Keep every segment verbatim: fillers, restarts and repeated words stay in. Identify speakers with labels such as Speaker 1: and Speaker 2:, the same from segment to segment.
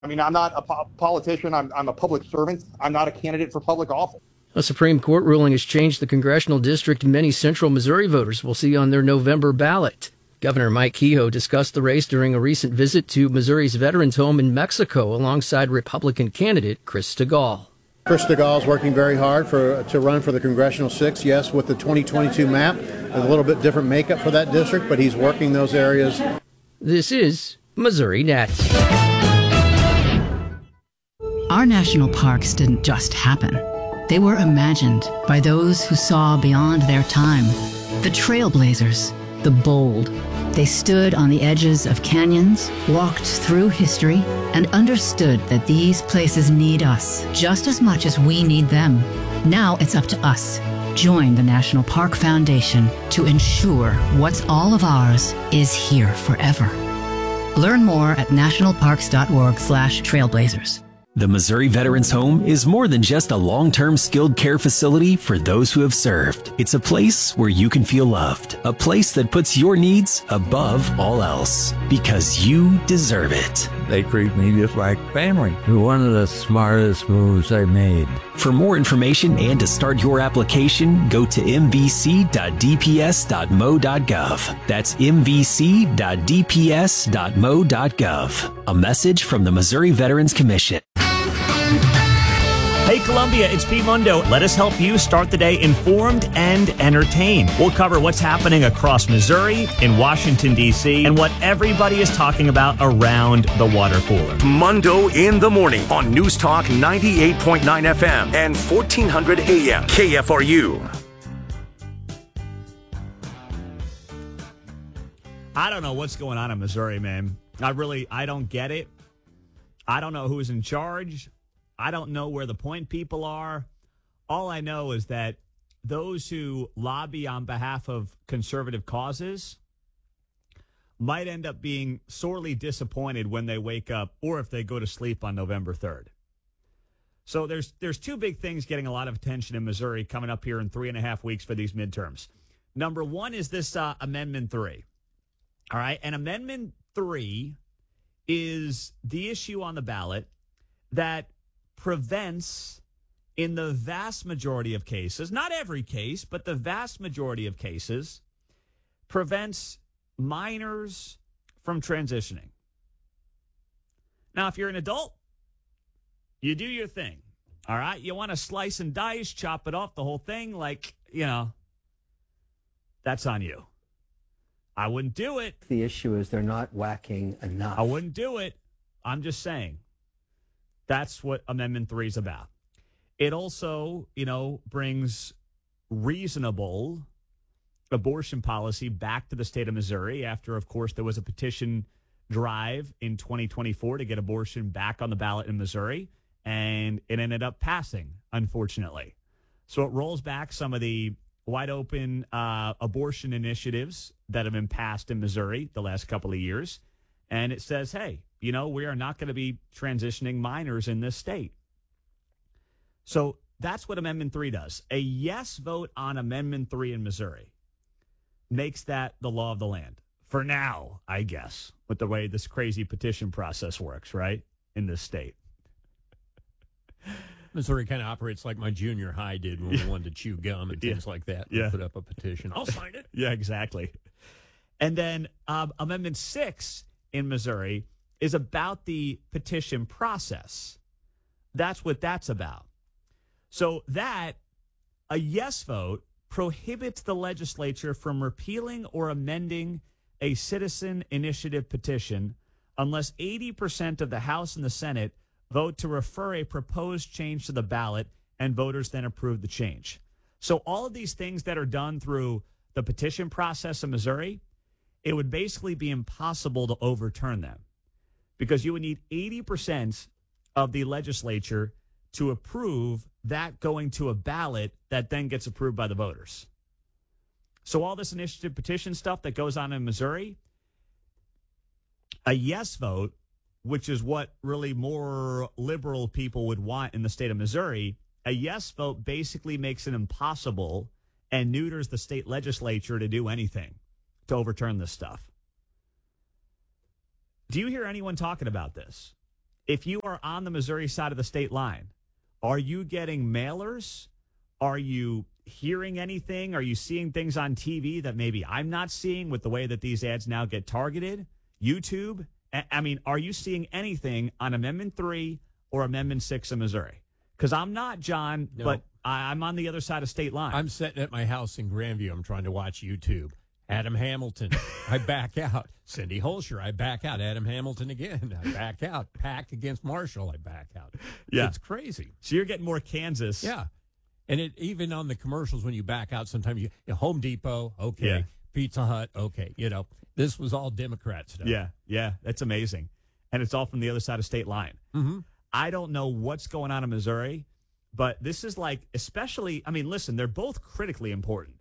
Speaker 1: I mean, I'm not a po- politician. I'm, I'm a public servant. I'm not a candidate for public office.
Speaker 2: A Supreme Court ruling has changed the congressional district many central Missouri voters will see on their November ballot. Governor Mike Kehoe discussed the race during a recent visit to Missouri's Veterans Home in Mexico alongside Republican candidate Chris Stigall.
Speaker 3: Chris Stigall is working very hard for to run for the Congressional six, yes, with the twenty twenty-two map. There's a little bit different makeup for that district, but he's working those areas.
Speaker 2: This is Missouri Net.
Speaker 4: Our national parks didn't just happen. They were imagined by those who saw beyond their time. The trailblazers, the bold. They stood on the edges of canyons, walked through history, and understood that these places need us just as much as we need them. Now it's up to us. Join the National Park Foundation to ensure what's all of ours is here forever. Learn more at nationalparks.org slash trailblazers.
Speaker 5: The Missouri Veterans Home is more than just a long-term skilled care facility for those who have served. It's a place where you can feel loved, a place that puts your needs above all else, because you deserve it.
Speaker 6: They treat me just like family. One of the smartest moves I made.
Speaker 5: For more information and to start your application, go to m v c dot d p s dot m o dot gov. That's m v c dot d p s dot m o dot gov. A message from the Missouri Veterans Commission.
Speaker 7: Hey Columbia, it's Pete Mundo. Let us help you start the day informed and entertained. We'll cover what's happening across Missouri, in Washington, D C, and what everybody is talking about around the water cooler.
Speaker 8: Mundo in the morning on News Talk ninety-eight point nine F M and fourteen hundred A M K F R U.
Speaker 7: I don't know what's going on in Missouri, man. I really, I don't get it. I don't know who's in charge. I don't know where the point people are. All I know is that those who lobby on behalf of conservative causes might end up being sorely disappointed when they wake up or if they go to sleep on November third. So there's there's two big things getting a lot of attention in Missouri coming up here in three and a half weeks for these midterms. Number one is this uh, Amendment three. All right, and Amendment three is the issue on the ballot that prevents, in the vast majority of cases, not every case, but the vast majority of cases, prevents minors from transitioning. Now, if you're an adult, you do your thing, all right? You want to slice and dice, chop it off, the whole thing, like, you know, that's on you. I wouldn't do it.
Speaker 9: The issue is they're not whacking enough.
Speaker 7: I wouldn't do it. I'm just saying. That's what Amendment three is about. It also, you know, brings reasonable abortion policy back to the state of Missouri after, of course, there was a petition drive in twenty twenty-four to get abortion back on the ballot in Missouri, and it ended up passing, unfortunately. So it rolls back some of the wide open uh, abortion initiatives that have been passed in Missouri the last couple of years, and it says, hey, you know, we are not going to be transitioning minors in this state. So that's what Amendment three does. A yes vote on Amendment three in Missouri makes that the law of the land. For now, I guess, with the way this crazy petition process works, right, in this state.
Speaker 10: Missouri kind of operates like my junior high did when we wanted to chew gum and things
Speaker 7: yeah.
Speaker 10: like that.
Speaker 7: Yeah.
Speaker 10: We put up a petition. I'll sign it.
Speaker 7: Yeah, exactly. And then um, Amendment six in Missouri is about the petition process. That's what that's about. So that, a yes vote, prohibits the legislature from repealing or amending a citizen initiative petition unless eighty percent of the House and the Senate vote to refer a proposed change to the ballot and voters then approve the change. So all of these things that are done through the petition process in Missouri, it would basically be impossible to overturn them, because you would need eighty percent of the legislature to approve that going to a ballot that then gets approved by the voters. So all this initiative petition stuff that goes on in Missouri, a yes vote, which is what really more liberal people would want in the state of Missouri, a yes vote basically makes it impossible and neuters the state legislature to do anything to overturn this stuff. Do you hear anyone talking about this? If you are on the Missouri side of the state line, are you getting mailers? Are you hearing anything? Are you seeing things on T V that maybe I'm not seeing with the way that these ads now get targeted? YouTube? I mean, are you seeing anything on Amendment three or Amendment six in Missouri? Because I'm not, John,
Speaker 10: No.
Speaker 7: but I- I'm on the other side of state line.
Speaker 10: I'm sitting at my house in Grandview. I'm trying to watch YouTube. Adam Hamilton, I back out. Cindy Holscher, I back out. Adam Hamilton again, I back out. Pack against Marshall, I back out.
Speaker 7: Yeah.
Speaker 10: It's crazy.
Speaker 7: So you're getting more Kansas.
Speaker 10: Yeah. And it even on the commercials when you back out, sometimes you, you Home Depot, okay.
Speaker 7: Yeah.
Speaker 10: Pizza Hut, okay. You know, this was all Democrat stuff.
Speaker 7: Yeah, yeah, that's amazing. And it's all from the other side of state line.
Speaker 10: Mm-hmm.
Speaker 7: I don't know what's going on in Missouri, but this is like, especially, I mean, listen, they're both critically important.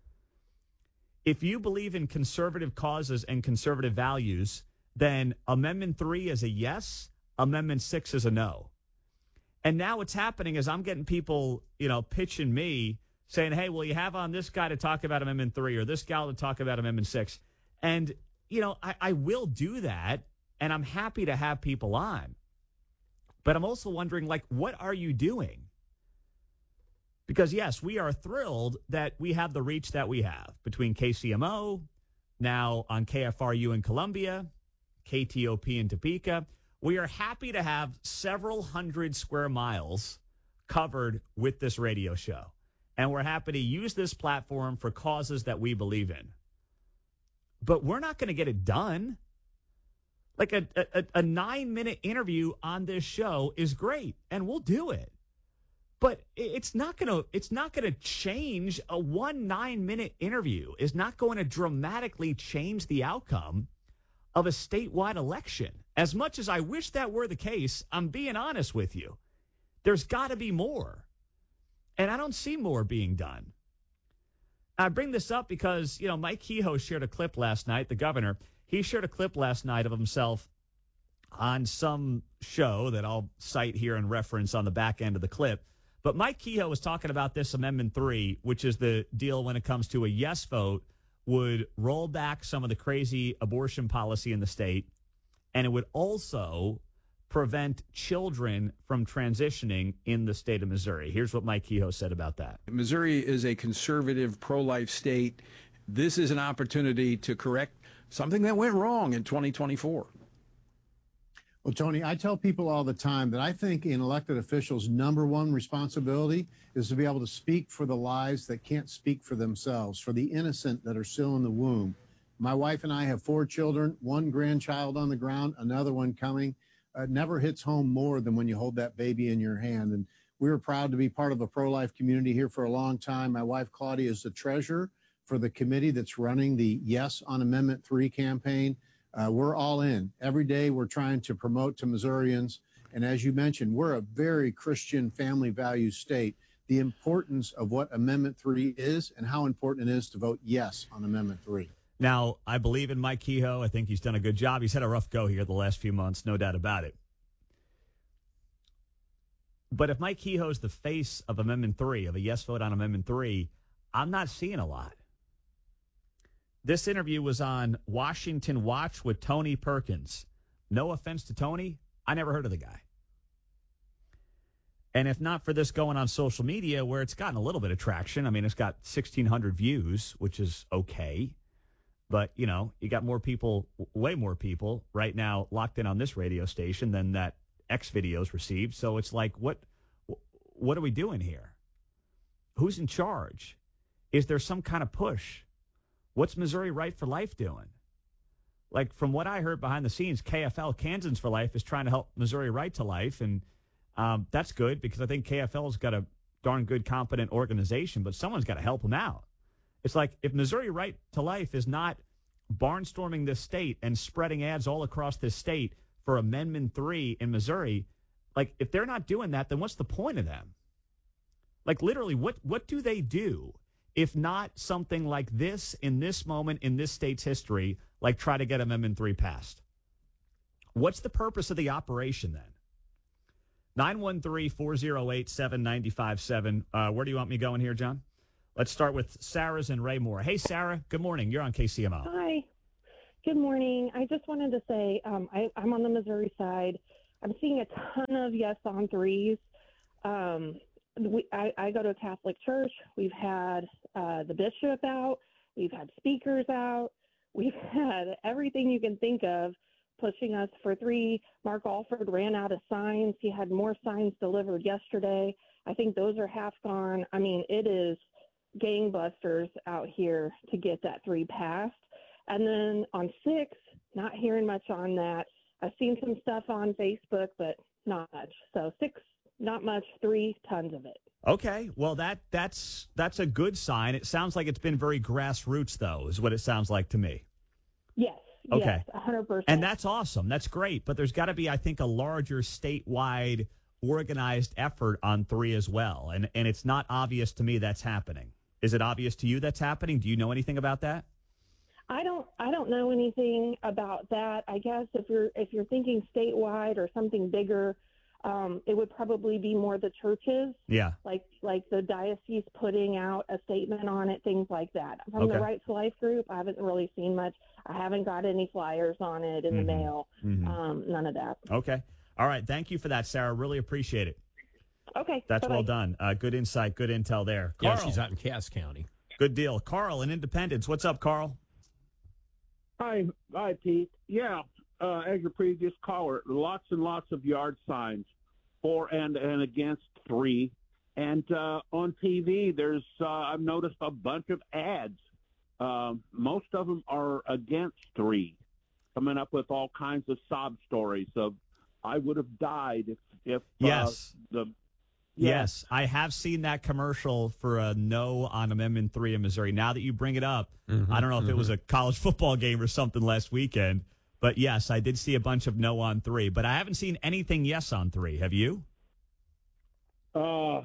Speaker 7: If you believe in conservative causes and conservative values, then Amendment three is a yes, Amendment six is a no. And now what's happening is I'm getting people, you know, pitching me saying, hey, well, you have on this guy to talk about Amendment three or this gal to talk about Amendment six. And, you know, I, I will do that, and I'm happy to have people on. But I'm also wondering, like, what are you doing? Because, yes, we are thrilled that we have the reach that we have between K C M O, now on K F R U in Columbia, K T O P in Topeka. We are happy to have several hundred square miles covered with this radio show. And we're happy to use this platform for causes that we believe in. But we're not going to get it done. Like a, a, a nine-minute interview on this show is great, and we'll do it. But it's not going to it's not going to change. A one nine-minute interview is not going to dramatically change the outcome of a statewide election. As much as I wish that were the case, I'm being honest with you. There's got to be more. And I don't see more being done. I bring this up because, you know, Mike Kehoe shared a clip last night, the governor. He shared a clip last night of himself on some show that I'll cite here and reference on the back end of the clip. But Mike Kehoe was talking about this Amendment three, which is the deal when it comes to a yes vote, would roll back some of the crazy abortion policy in the state, and it would also prevent children from transitioning in the state of Missouri. Here's what Mike Kehoe said about that.
Speaker 11: Missouri is a conservative, pro-life state. This is an opportunity to correct something that went wrong in twenty twenty-four.
Speaker 3: Well, Tony, I tell people all the time that I think in elected officials, number one responsibility is to be able to speak for the lives that can't speak for themselves, for the innocent that are still in the womb. My wife and I have four children, one grandchild on the ground, another one coming. Uh, it never hits home more than when you hold that baby in your hand. And we were proud to be part of the pro-life community here for a long time. My wife, Claudia, is the treasurer for the committee that's running the Yes on Amendment three campaign. Uh, we're all in. Every day we're trying to promote to Missourians. And as you mentioned, we're a very Christian family values state. The importance of what Amendment three is and how important it is to vote yes on Amendment three.
Speaker 7: Now, I believe in Mike Kehoe. I think he's done a good job. He's had a rough go here the last few months, no doubt about it. But if Mike Kehoe's the face of Amendment three, of a yes vote on Amendment three, I'm not seeing a lot. This interview was on Washington Watch with Tony Perkins. No offense to Tony, I never heard of the guy. And if not for this going on social media, where it's gotten a little bit of traction, I mean, it's got sixteen hundred views, which is okay. But, you know, you got more people, way more people right now locked in on this radio station than that X videos received. So it's like, what, what are we doing here? Who's in charge? Is there some kind of push? What's Missouri Right for Life doing? Like, from what I heard behind the scenes, K F L, Kansans for Life, is trying to help Missouri Right to Life. And um, that's good because I think K F L's got a darn good, competent organization, but someone's got to help them out. It's like, if Missouri Right to Life is not barnstorming this state and spreading ads all across this state for Amendment three in Missouri, like, if they're not doing that, then what's the point of them? Like, literally, what what do they do if not something like this in this moment in this state's history, like try to get Amendment three passed? What's the purpose of the operation then? nine one three, four oh eight, seven nine five seven. Uh, where do you want me going here, John? Let's start with Sarah's in Raymore. Hey, Sarah, good morning. You're on K C M O.
Speaker 12: Hi. Good morning. I just wanted to say um, I, I'm on the Missouri side. I'm seeing a ton of yes on threes. Um, we, I, I go to a Catholic church. We've had uh, the bishop out. We've had speakers out. We've had everything you can think of pushing us for three. Mark Alford ran out of signs. He had more signs delivered yesterday. I think those are half gone. I mean, it is gangbusters out here to get that three passed. And then on six, not hearing much on that. I've seen some stuff on Facebook, but not much. So six, not much. Three, tons of it.
Speaker 7: Okay, well that that's that's a good sign. It sounds like it's been very grassroots, though, is what it sounds like to me.
Speaker 12: Yes.
Speaker 7: Okay.
Speaker 12: Yes, one hundred percent.
Speaker 7: And that's awesome. That's great. But there's got to be, I think, a larger statewide organized effort on three as well. And and it's not obvious to me that's happening. Is it obvious to you that's happening? Do you know anything about that?
Speaker 12: I don't I don't know anything about that. I guess if you're if you're thinking statewide or something bigger, um, it would probably be more the churches.
Speaker 7: Yeah.
Speaker 12: Like like the diocese putting out a statement on it, things like that. From
Speaker 7: Okay.
Speaker 12: the Right to Life group, I haven't really seen much. I haven't got any flyers on it in
Speaker 7: Mhm.
Speaker 12: the mail.
Speaker 7: Mhm.
Speaker 12: Um, none of that.
Speaker 7: Okay. All right. Thank you for that, Sarah. Really appreciate it.
Speaker 12: Okay.
Speaker 7: That's
Speaker 12: bye-bye.
Speaker 7: well done. Uh, good insight, good intel there.
Speaker 10: Yeah,
Speaker 7: Carl.
Speaker 10: she's out in Cass County.
Speaker 7: Good deal. Carl in Independence. What's up, Carl?
Speaker 13: Hi, hi, Pete. Yeah, uh, as your previous caller, lots and lots of yard signs for and and against three, and uh, on T V, there's uh, I've noticed a bunch of ads. Um, most of them are against three, coming up with all kinds of sob stories of I would have died if if
Speaker 7: Yes.
Speaker 13: uh, the
Speaker 7: Yes, I have seen that commercial for a no on Amendment three in Missouri. Now that you bring it up,
Speaker 10: Mhm,
Speaker 7: I don't know if it was
Speaker 10: mhm.
Speaker 7: a college football game or something last weekend, but yes, I did see a bunch of no on three, but I haven't seen anything yes on three. Have you?
Speaker 13: Uh, uh,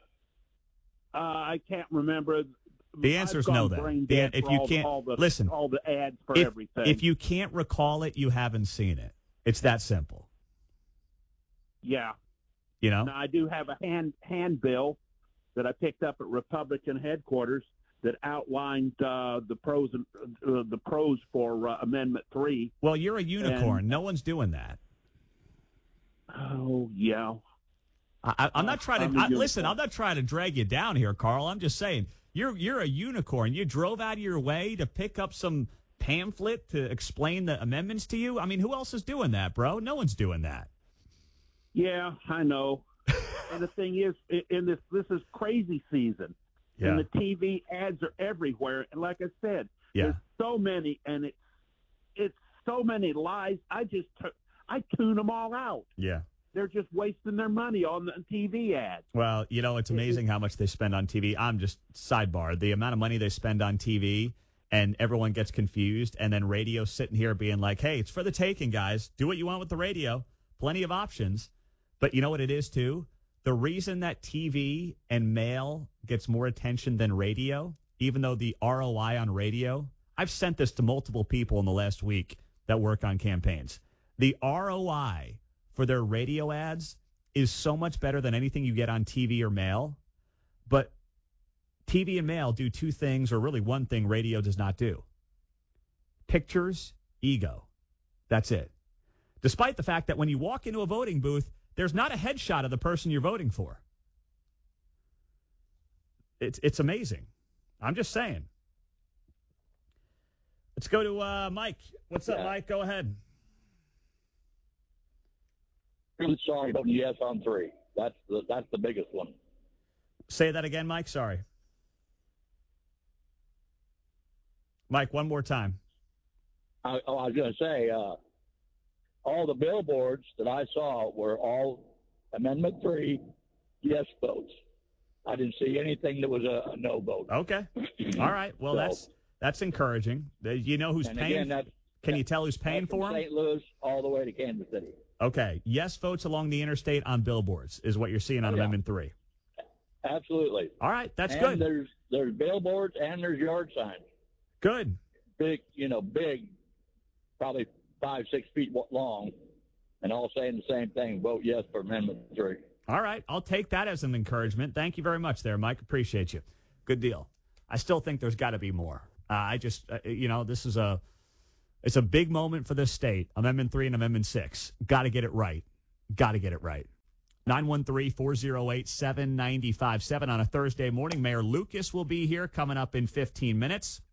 Speaker 13: I can't remember.
Speaker 7: The answer's
Speaker 13: I've
Speaker 7: no
Speaker 13: gone
Speaker 7: then.
Speaker 13: brain
Speaker 7: The-
Speaker 13: dead
Speaker 7: if
Speaker 13: for
Speaker 7: you
Speaker 13: all the-
Speaker 7: can't-
Speaker 13: all the,
Speaker 7: listen,
Speaker 13: all the ads for
Speaker 7: If,
Speaker 13: everything.
Speaker 7: if you can't recall it, you haven't seen it. It's that simple.
Speaker 13: yeah.
Speaker 7: You know?
Speaker 13: Now, I do have a hand handbill that I picked up at Republican headquarters that outlined uh, the pros and uh, the pros for uh, Amendment Three.
Speaker 7: Well, you're a unicorn.
Speaker 13: And-
Speaker 7: no one's doing that.
Speaker 13: Oh yeah.
Speaker 7: I, I'm not trying
Speaker 13: I'm
Speaker 7: to
Speaker 13: a
Speaker 7: I, listen.
Speaker 13: unicorn.
Speaker 7: I'm not trying to drag you down here, Carl. I'm just saying you're you're a unicorn. You drove out of your way to pick up some pamphlet to explain the amendments to you. I mean, who else is doing that, bro? No one's doing that.
Speaker 13: Yeah, I know. And the thing is, i- in this this is crazy season,
Speaker 7: Yeah.
Speaker 13: and the T V ads are everywhere. And like I said,
Speaker 7: Yeah.
Speaker 13: there's so many, and it's it's so many lies. I just tu- I tune them all out.
Speaker 7: Yeah.
Speaker 13: They're just wasting their money on the T V ads.
Speaker 7: Well, you know, it's amazing how much they spend on T V. I'm just sidebar the amount of money they spend on T V, and everyone gets confused, and then radio sitting here being like, "Hey, it's for the taking, guys. Do what you want with the radio. Plenty of options." But you know what it is too? The reason that T V and mail gets more attention than radio, even though the R O I on radio, I've sent this to multiple people in the last week that work on campaigns. The R O I for their radio ads is so much better than anything you get on T V or mail. But T V and mail do two things, or really one thing radio does not do. Pictures, ego. That's it. Despite the fact that when you walk into a voting booth, there's not a headshot of the person you're voting for. It's it's amazing. I'm just saying. Let's go to uh, Mike. What's up, Mike? Go ahead.
Speaker 14: Really sorry voting yes on three. That's the that's the biggest one.
Speaker 7: Say that again, Mike. Sorry. Mike, one more time.
Speaker 14: I, oh, I was going to say, uh, all the billboards that I saw were all Amendment three yes votes. I didn't see anything that was a, a no vote.
Speaker 7: Okay. All right. Well,
Speaker 14: So-
Speaker 7: that's that's encouraging. Uh, You know who's
Speaker 14: And
Speaker 7: paying?
Speaker 14: again, that's-
Speaker 7: Can you tell who's paying
Speaker 14: That's from
Speaker 7: for them?
Speaker 14: Saint Louis all the way to Kansas City.
Speaker 7: Okay. Yes votes along the interstate on billboards is what you're seeing on
Speaker 14: Oh, yeah.
Speaker 7: Amendment three.
Speaker 14: Absolutely.
Speaker 7: All right. That's
Speaker 14: and
Speaker 7: good.
Speaker 14: There's there's billboards and there's yard signs.
Speaker 7: Good.
Speaker 14: Big, you know, big, probably five, six feet wa- long, and all saying the same thing. Vote yes for Amendment three.
Speaker 7: All right. I'll take that as an encouragement. Thank you very much there, Mike. Appreciate you. Good deal. I still think there's got to be more. Uh, I just, uh, you know, this is a, it's a big moment for this state. Amendment three and Amendment six. Got to get it right. got to get it right. nine one three, four oh eight, seven nine five seven on a Thursday morning. Mayor Lucas will be here coming up in fifteen minutes.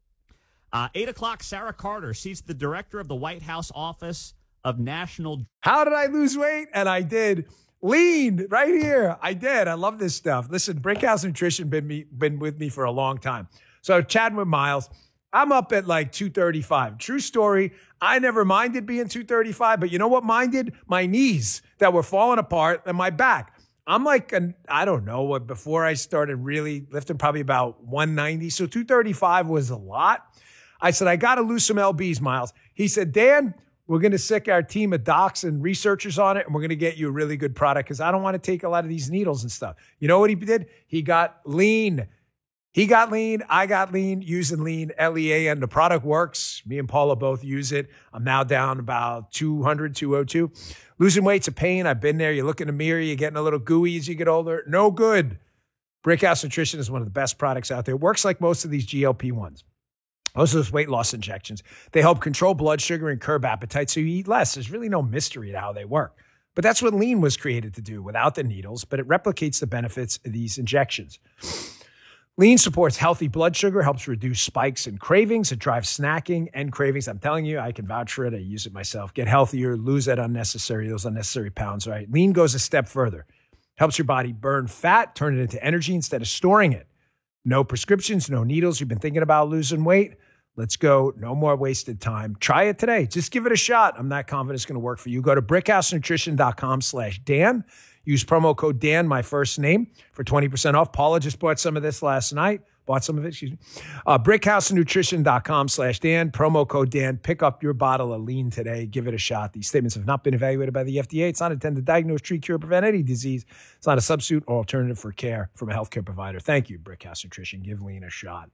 Speaker 7: Uh, eight o'clock, Sarah Carter. She's the director of the White House Office of National.
Speaker 15: How did I lose weight? And I did. Lean right here. I did. I love this stuff. Listen, Brickhouse Nutrition been me been with me for a long time. So chatting with Miles, I'm up at like two thirty-five. True story. I never minded being two thirty-five, but you know what minded? My knees that were falling apart and my back. I'm like, an, I don't know what, before I started really lifting, probably about one ninety. So two thirty-five was a lot. I said, I got to lose some L Bs, Miles. He said, Dan, we're going to sick our team of docs and researchers on it, and we're going to get you a really good product because I don't want to take a lot of these needles and stuff. You know what he did? He got lean. He got lean. I got lean using lean, L E A N. The product works. Me and Paula both use it. I'm now down about two hundred, two oh two. Losing weight's a pain. I've been there. You look in the mirror, you're getting a little gooey as you get older. No good. Brickhouse Nutrition is one of the best products out there. It works like most of these G L P ones. Most of those weight loss injections. They help control blood sugar and curb appetite so you eat less. There's really no mystery to how they work. But that's what lean was created to do without the needles, but it replicates the benefits of these injections. Lean supports healthy blood sugar, helps reduce spikes and cravings. It drives snacking and cravings. I'm telling you, I can vouch for it. I use it myself. Get healthier, lose that unnecessary, those unnecessary pounds, right? Lean goes a step further. Helps your body burn fat, turn it into energy instead of storing it. No prescriptions, no needles. You've been thinking about losing weight? Let's go. No more wasted time. Try it today. Just give it a shot. I'm not confident it's going to work for you. Go to brickhousenutrition.com slash Dan. Use promo code Dan, my first name, for twenty percent off. Paula just bought some of this last night. Bought some of it, excuse me. Uh, brickhousenutrition.com slash Dan. Promo code Dan. Pick up your bottle of lean today. Give it a shot. These statements have not been evaluated by the F D A. It's not intended to diagnose, treat, cure, prevent any disease. It's not a substitute or alternative for care from a healthcare provider. Thank you, Brickhouse Nutrition. Give lean a shot.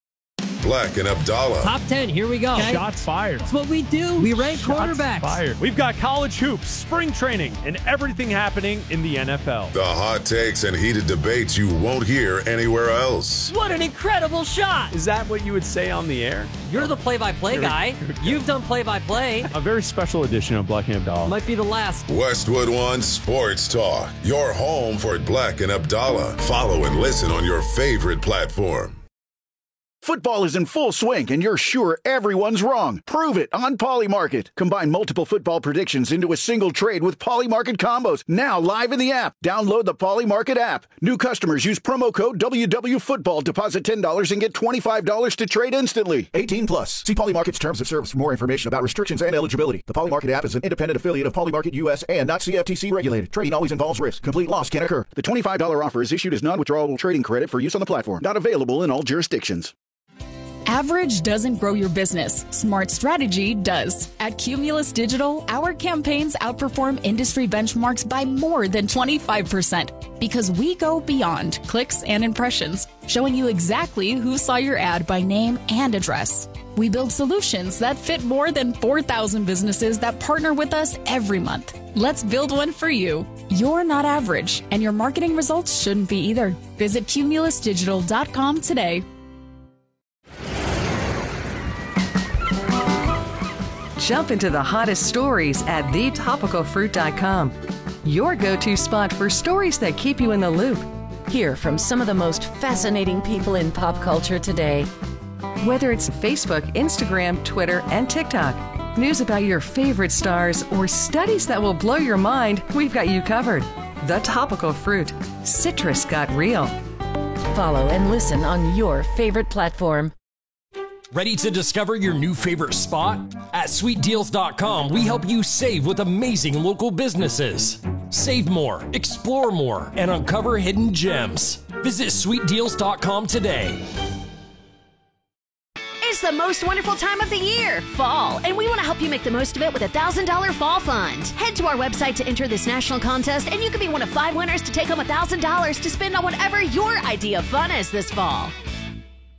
Speaker 16: Black and Abdallah.
Speaker 17: Top ten, here we go.
Speaker 18: Okay. Shots fired.
Speaker 17: That's what we do. We rank
Speaker 18: Shots
Speaker 17: quarterbacks.
Speaker 18: Fired. We've got college hoops, spring training, and everything happening in the N F L.
Speaker 16: The hot takes and heated debates you won't hear anywhere else.
Speaker 17: What an incredible shot.
Speaker 18: Is that what you would say on the air?
Speaker 17: You're the play-by-play guy. You've done play-by-play.
Speaker 18: A very special edition of Black and Abdallah.
Speaker 17: Might be the last.
Speaker 16: Westwood One Sports Talk. Your home for Black and Abdallah. Follow and listen on your favorite platform.
Speaker 19: Football is in full swing, and you're sure everyone's wrong. Prove it on Polymarket. Combine multiple football predictions into a single trade with Polymarket combos. Now live in the app. Download the Polymarket app. New customers use promo code W W Football. Deposit ten dollars and get twenty-five dollars to trade instantly. eighteen plus. See Polymarket's terms of service for more information about restrictions and eligibility. The Polymarket app is an independent affiliate of Polymarket U S and not C F T C regulated. Trading always involves risk. Complete loss can occur. The twenty-five dollars offer is issued as non-withdrawable trading credit for use on the platform. Not available in all jurisdictions.
Speaker 20: Average doesn't grow your business. Smart strategy does. At Cumulus Digital, our campaigns outperform industry benchmarks by more than twenty-five percent because we go beyond clicks and impressions, showing you exactly who saw your ad by name and address. We build solutions that fit more than four thousand businesses that partner with us every month. Let's build one for you. You're not average, and your marketing results shouldn't be either. Visit cumulus digital dot com today.
Speaker 21: Jump into the hottest stories at the topical fruit dot com. Your go-to spot for stories that keep you in the loop.
Speaker 22: Hear from some of the most fascinating people in pop culture today.
Speaker 21: Whether it's Facebook, Instagram, Twitter, and TikTok, news about your favorite stars, or studies that will blow your mind, we've got you covered. The Topical Fruit. Citrus got real.
Speaker 22: Follow and listen on your favorite platform.
Speaker 23: Ready to discover your new favorite spot? At sweet deals dot com, we help you save with amazing local businesses. Save more, explore more, and uncover hidden gems. Visit sweet deals dot com today.
Speaker 24: It's the most wonderful time of the year, fall, and we want to help you make the most of it with a one thousand dollars Fall Fund. Head to our website to enter this national contest, and you could be one of five winners to take home one thousand dollars to spend on whatever your idea of fun is this fall.